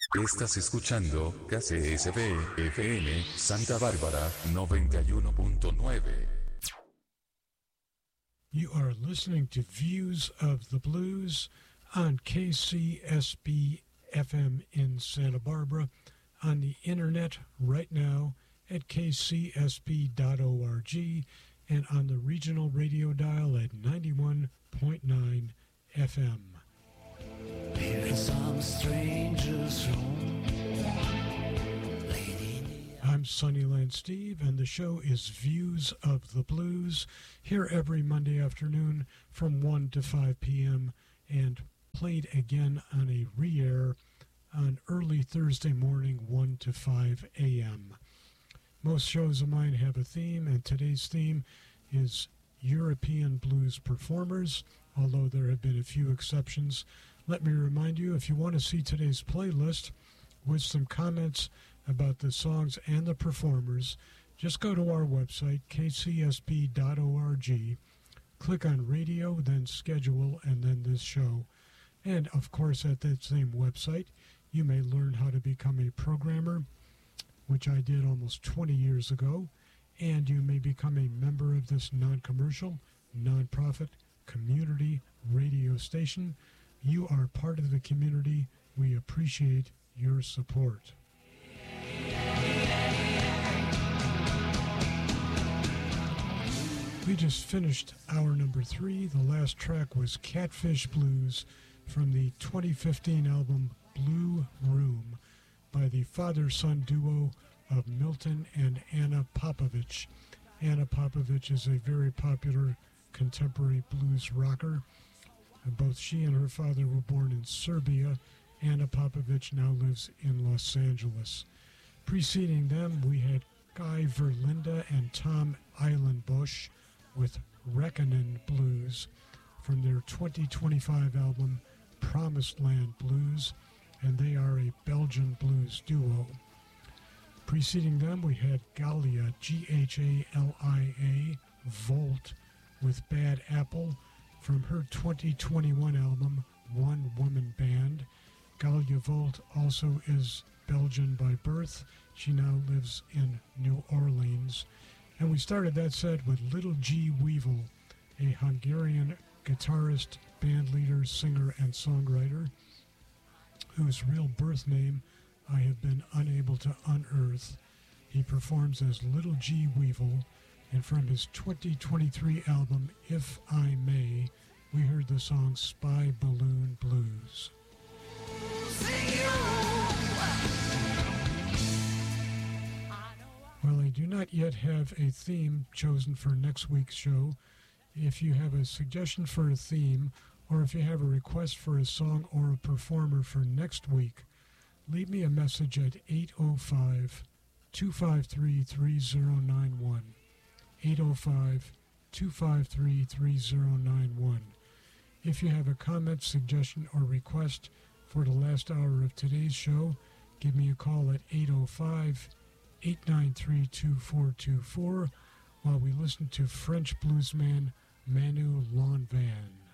Estás escuchando KCSB FM Santa Bárbara 91.9. You are listening to Views of the Blues on KCSB FM in Santa Barbara, on the internet right now at kcsb.org, and on the regional radio dial at 91.9 FM. Hearing some strangers roam. I'm Sunnyland Steve, and the show is Views of the Blues, here every Monday afternoon from 1 to 5 p.m. and played again on a re-air on early Thursday morning, 1 to 5 a.m. Most shows of mine have a theme, and today's theme is European blues performers, although there have been a few exceptions. Let me remind you, if you want to see today's playlist with some comments about the songs and the performers, just go to our website, kcsb.org, click on radio, then schedule, and then this show. And, of course, at that same website, you may learn how to become a programmer, which I did almost 20 years ago, and you may become a member of this non-commercial, non-profit, community radio station. You are part of the community. We appreciate your support. We just finished hour number 3. The last track was Catfish Blues from the 2015 album Blue Room by the father-son duo of Milton and Anna Popovich. Anna Popovich is a very popular contemporary blues rocker. Both she and her father were born in Serbia. Anna Popovich now lives in Los Angeles. Preceding them, we had Guy Verlinda and Tom Eilenbush with Reckonin' Blues from their 2025 album Promised Land Blues, and they are a Belgian blues duo. Preceding them, we had Galia, Ghalia, Volt with Bad Apple from her 2021 album One Woman Band. Galia Volt also is Belgian by birth. She now lives in New Orleans. And we started that set with Little G. Weevil, a Hungarian guitarist, bandleader, singer, and songwriter, whose real birth name I have been unable to unearth. He performs as Little G. Weevil, and from his 2023 album, If I May, we heard the song Spy Balloon Blues. Well, I do not yet have a theme chosen for next week's show. If you have a suggestion for a theme, or if you have a request for a song or a performer for next week, leave me a message at 805-253-3091. 805-253-3091. If you have a comment, suggestion, or request for the last hour of today's show, give me a call at 805-893-2424 while we listen to French bluesman Manu Lanvin.